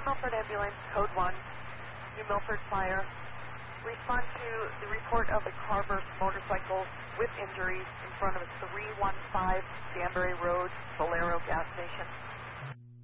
Milford Ambulance, Code 1, New Milford Fire. Respond to the report of a car burst motorcycle with injuries in front of 315 Danbury Road.